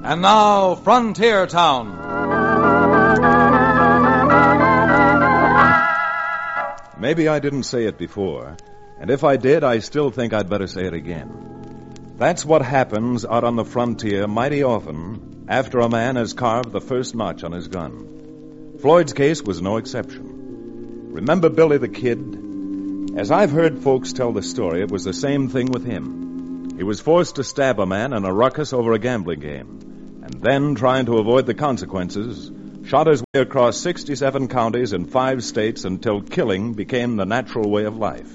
And now, Frontier Town. Maybe I didn't say it before, and if I did, I still think I'd better say it again. That's what happens out on the frontier mighty often after a man has carved the first notch on his gun. Floyd's case was no exception. Remember Billy the Kid? As I've heard folks tell the story, it was the same thing with him. He was forced to stab a man in a ruckus over a gambling game, and then, trying to avoid the consequences, shot his way across 67 counties in 5 states until killing became the natural way of life.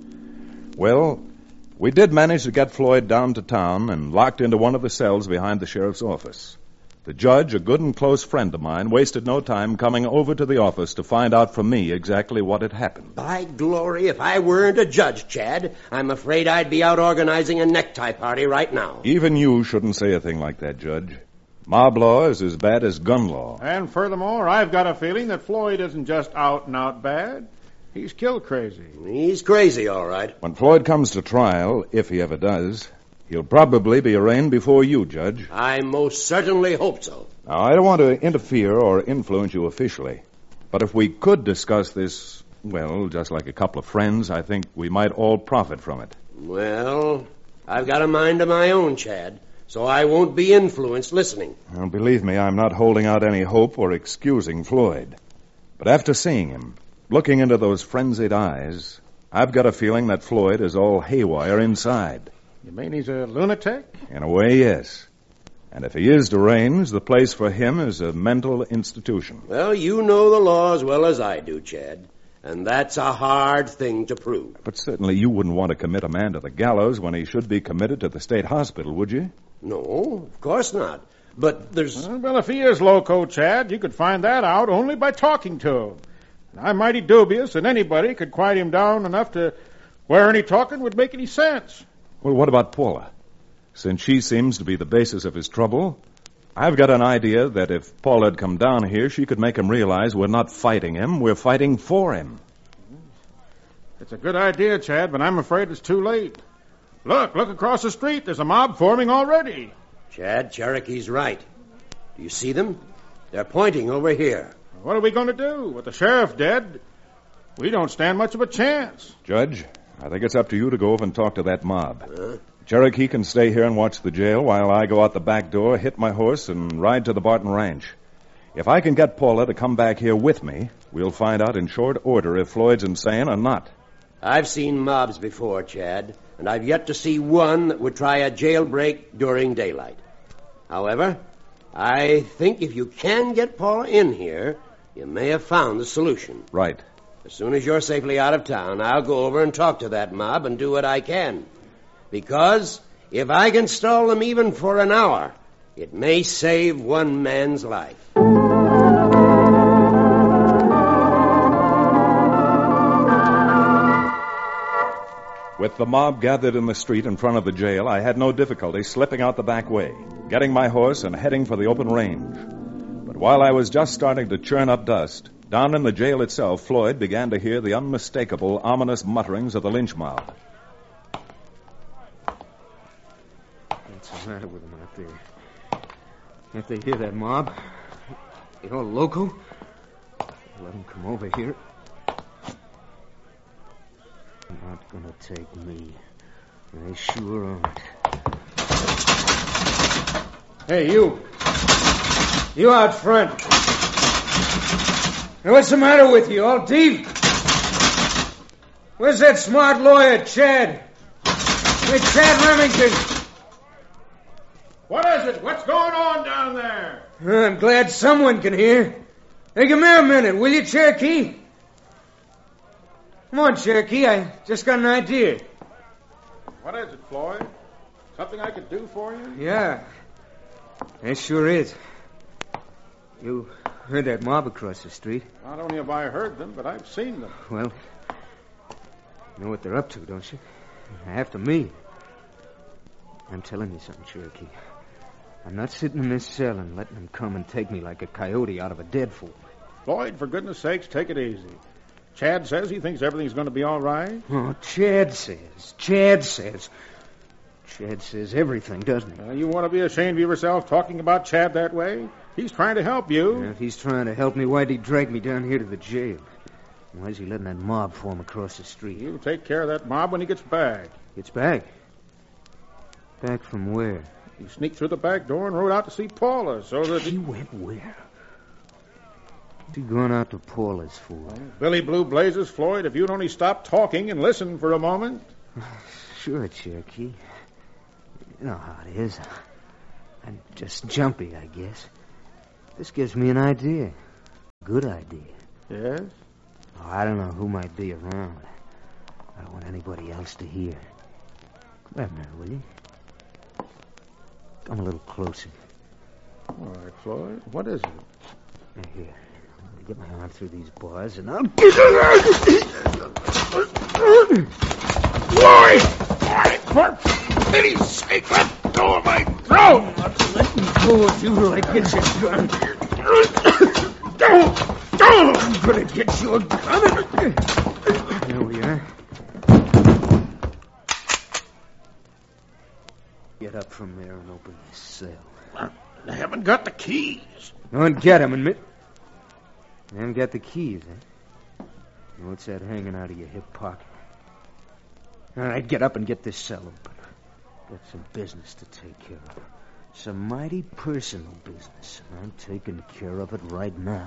Well, we did manage to get Floyd down to town and locked into one of the cells behind the sheriff's office. The judge, a good and close friend of mine, wasted no time coming over to the office to find out from me exactly what had happened. By glory, if I weren't a judge, Chad, I'm afraid I'd be out organizing a necktie party right now. Even you shouldn't say a thing like that, Judge. Mob law is as bad as gun law. And furthermore, I've got a feeling that Floyd isn't just out and out bad. He's kill crazy. He's crazy, all right. When Floyd comes to trial, if he ever does, he'll probably be arraigned before you, Judge. I most certainly hope so. Now, I don't want to interfere or influence you officially, but if we could discuss this, well, just like a couple of friends, I think we might all profit from it. Well, I've got a mind of my own, Chad, so I won't be influenced listening. Well, believe me, I'm not holding out any hope or excusing Floyd. But after seeing him, looking into those frenzied eyes, I've got a feeling that Floyd is all haywire inside. You mean he's a lunatic? In a way, yes. And if he is deranged, the place for him is a mental institution. Well, you know the law as well as I do, Chad, and that's a hard thing to prove. But certainly you wouldn't want to commit a man to the gallows when he should be committed to the state hospital, would you? No, of course not. But there's... Well, if he is loco, Chad, you could find that out only by talking to him. I'm mighty dubious that anybody could quiet him down enough to where any talking would make any sense. Well, what about Paula? Since she seems to be the basis of his trouble, I've got an idea that if Paula had come down here, she could make him realize we're not fighting him, we're fighting for him. It's a good idea, Chad, but I'm afraid it's too late. Look across the street. There's a mob forming already. Chad, Cherokee's right. Do you see them? They're pointing over here. What are we going to do? With the sheriff dead, we don't stand much of a chance. Judge, I think it's up to you to go over and talk to that mob. Cherokee can stay here and watch the jail while I go out the back door, hit my horse, and ride to the Barton Ranch. If I can get Paula to come back here with me, we'll find out in short order if Floyd's insane or not. I've seen mobs before, Chad, and I've yet to see one that would try a jailbreak during daylight. However, I think if you can get Paula in here, you may have found the solution. Right. As soon as you're safely out of town, I'll go over and talk to that mob and do what I can. Because if I can stall them even for an hour, it may save one man's life. With the mob gathered in the street in front of the jail, I had no difficulty slipping out the back way, getting my horse and heading for the open range. But while I was just starting to churn up dust, down in the jail itself, Floyd began to hear the unmistakable, ominous mutterings of the lynch mob. What's the matter with them out there? Can't they hear that mob? They all loco? Let them come over here. They're not gonna take me. They sure aren't. Hey, you. You out front. Hey, what's the matter with you? All deep? Where's that smart lawyer, Chad? Hey, Chad Remington. What is it? What's going on down there? I'm glad someone can hear. Hey, come here a minute, will you, Cherokee? Come on, Cherokee, I just got an idea. What is it, Floyd? Something I could do for you? Yeah, it sure is. You heard that mob across the street? Not only have I heard them, but I've seen them. Well, you know what they're up to, don't you? After me. I'm telling you something, Cherokee. I'm not sitting in this cell and letting them come and take me like a coyote out of a dead fool. Floyd, for goodness sakes, take it easy. Chad says he thinks everything's going to be all right. Oh, Chad says. Chad says everything, doesn't he? You want to be ashamed of yourself talking about Chad that way? He's trying to help you. If he's trying to help me, why'd he drag me down here to the jail? Why's he letting that mob form across the street? He'll take care of that mob when he gets back. Gets back? Back from where? He sneaked through the back door and rode out to see Paula so that He went where? What's he going out to Paula's for? Billy Blue Blazes, Floyd, if you'd only stop talking and listen for a moment. Sure, Cherokee. You know how it is. I'm just jumpy, I guess. This gives me an idea. Good idea. Yes? Oh, I don't know who might be around. I don't want anybody else to hear. Come here, will you? Come a little closer. All right, Floyd. What is it? Now, here. I'm going to get my arm through these bars and I'll... Floyd! For pity's sake, let go of my throat! I'm not letting go of you till I get your gun. I'm going to get you a gun. There we are. Get up from there and open this cell. I haven't got the keys. Go and get them, admit. You haven't got the keys, eh? What's that hanging out of your hip pocket? All right, get up and get this cell open. Got some business to take care of. Some mighty personal business. I'm taking care of it right now.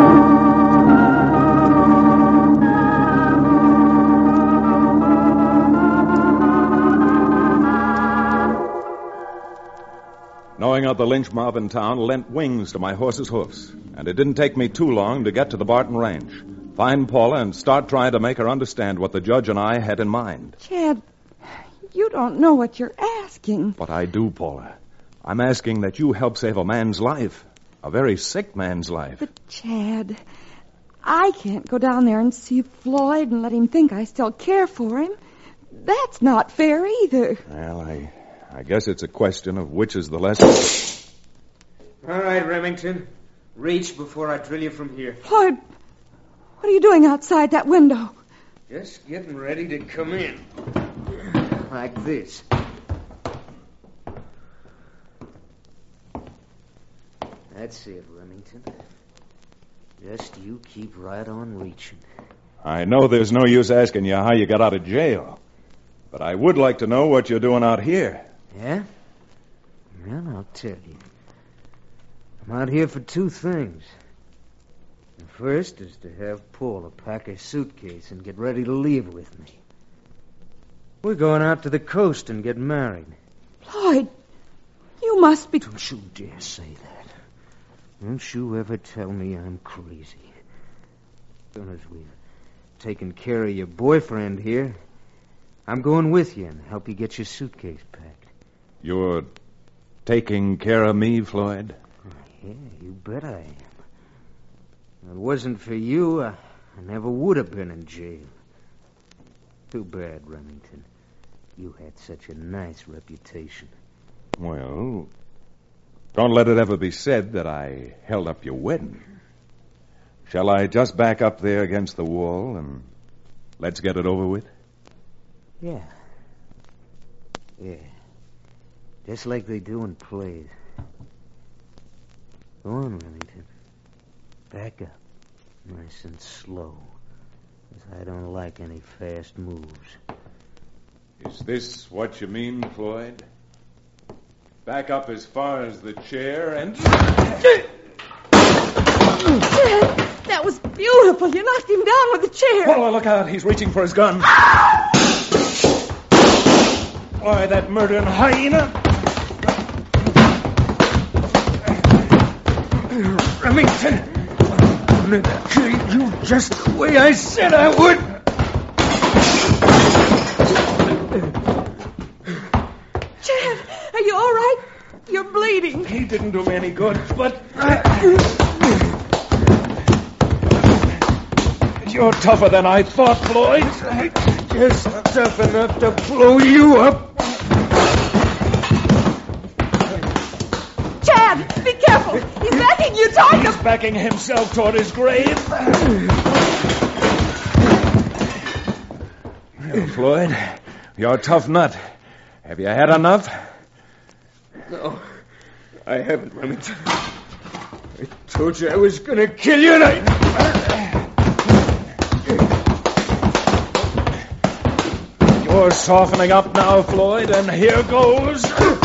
Knowing of the lynch mob in town lent wings to my horse's hoofs, and it didn't take me too long to get to the Barton Ranch, find Paula, and start trying to make her understand what the judge and I had in mind. Chad, you don't know what you're asking. But I do, Paula. I'm asking that you help save a man's life, a very sick man's life. But, Chad, I can't go down there and see Floyd and let him think I still care for him. That's not fair either. Well, I guess it's a question of which is the less... All right, Remington. Reach before I drill you from here. Floyd, what are you doing outside that window? Just getting ready to come in. Like this. That's it, Remington. Just you keep right on reaching. I know there's no use asking you how you got out of jail, but I would like to know what you're doing out here. Yeah? Well, I'll tell you. I'm out here for two things. The first is to have Paula pack her suitcase and get ready to leave with me. We're going out to the coast and get married. Floyd, you must be... Don't you dare say that. Don't you ever tell me I'm crazy. As soon as we've taken care of your boyfriend here, I'm going with you and help you get your suitcase packed. You're taking care of me, Floyd? Yeah, you bet I am. If it wasn't for you, I never would have been in jail. Too bad, Remington. You had such a nice reputation. Well, don't let it ever be said that I held up your wedding. Shall I just back up there against the wall and let's get it over with? Yeah. Just like they do in plays. Go on, Remington. Back up. Nice and slow. Because I don't like any fast moves. Is this what you mean, Floyd? Back up as far as the chair and... That was beautiful. You knocked him down with the chair. Oh, look out. He's reaching for his gun. Why, that murdering hyena. Remington, I'm going to kill you just the way I said I would. Chad, are you all right? You're bleeding. He didn't do me any good, but... You're tougher than I thought, Floyd. Just tough enough to blow you up. Chad, be careful. He's backing you toward He's backing himself toward his grave. Well, Floyd, you're a tough nut. Have you had enough? No, I haven't, Remington. I told you I was going to kill you, and You're softening up now, Floyd, and here goes.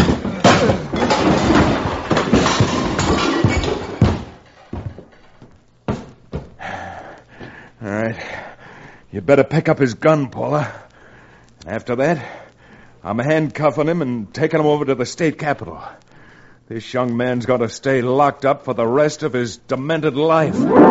All right. You better pick up his gun, Paula. After that, I'm handcuffing him and taking him over to the state capitol. This young man's got to stay locked up for the rest of his demented life.